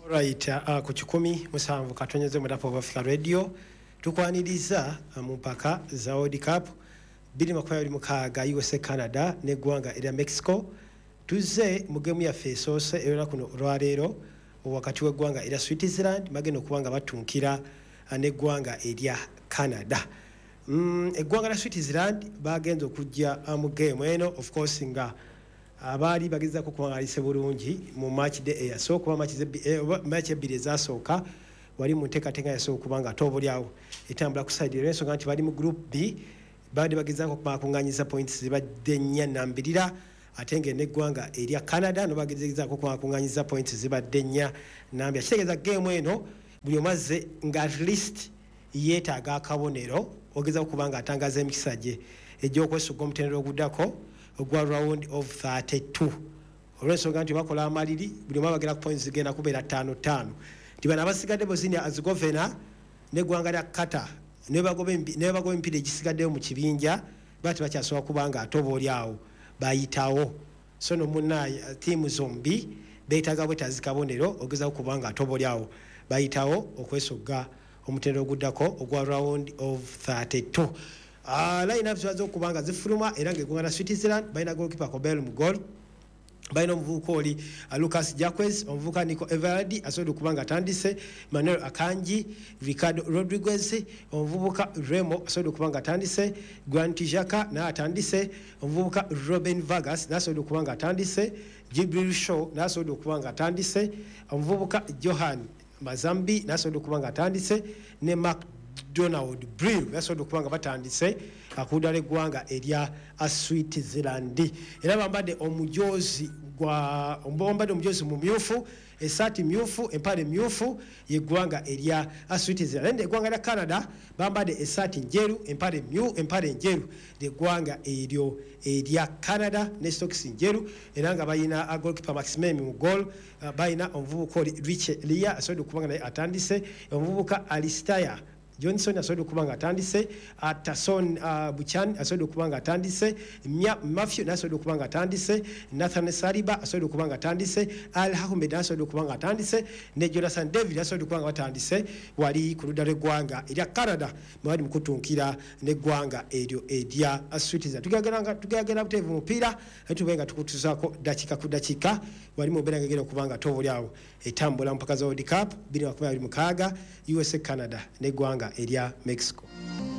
Right, ku 17 katonyeze mu Dapo Africa Radio tukwaniriza mu mpaka za World Cup 2026 USA Canada ne gwanga erya Mexico tuze mu game ya fesose era kuno lwalero wakati we gwanga erya Switzerland mageno kubanga batunkira ne gwanga erya Canada. Egwanga la Switzerland bagenze okujja mu game eno of course nga abali bagiza ko kubangalise bulungi mu match day yaso kuba match ebiri ezasooka wali mu nteekateeka yaso kubanga tobo lyawo etambula ku side reso nti bali mu group B bandi bagiza ko kubanganyiza points zibadde nnya nambirira atenge neggwanga erya Canada no bagiza ko kubanganyiza points zibadde nnya nambya kitegeza game eno buli omaze nga at least yetaaga akabonero ogeza kubanga atangaza emikisa gye ejjokwesugga omutendero guddako ogwa round of 32 olwensonga nti bakola amaliri buli omu bagera ku points zigenda kubeera 5-5 tibana abasigadde Bosnia Herzegovina neggwanga lya Qatar ne bagoba empira egisigaddeyo mu kibinja bati bakyasobola kubanga atoba oli awo bayitawo so no munnaye tiimu zombi beetaaga bwetaazi kabonero ogeza kubanga atoba oli awo bayitawo okwesogga omutendero guddako ogwa round of 32. Line up zwazo kubanga zifuluma era ngegwanga na Switzerland bayina goalkeeper Kobel mu goal bayina omuvubuka oli Lucas Jacques omuvubuka Nico Everaldi asobola kubanga atandise Manuel Akanji Ricardo Rodriguez omuvubuka Remo asobola kubanga atandise Grant Xhaka na atandise omuvubuka Robin Vargas nasobola kubanga atandise Jibril Shaw nasobola kubanga atandise omuvubuka Johan Mazambi nasobola kubanga atandise ne Donald Brill yasobola kubanga batandise akudala eggwanga erya Switzerland era bambadde omujozi mumyufu esaati myufu empale myufu yeggwanga erya Switzerland. Eggwanga lya Canada bambadde esaati njeru empale njeru eggwanga eryo erya Canada ne stocks njeru era nga bayina goalkeeper Maximem mu goal bayina omuvubuka oli Rich Lia asobola kubanga naye atandise omuvubuka Alistair Johnson asobola kubanga atandise Atason Buchan asobola kubanga atandise Matthew asobola kubanga atandise Nathan Saliba asobola kubanga atandise Al Ahmed asobola kubanga atandise ne Jonathan David asobola kubanga batandise wali ku ludda lw'eggwanga erya Canada mwali mukutunkira n'eggwanga eryo erya Switzerland. Tugagenda buteevu mupiira tubenga tukutuzaako dakika ku dakika wali mu mbeera ngegenda okubanga tobo lyawo etambula mpaka za World Cup 2026 USA Canada n'eggwanga erya Mexico.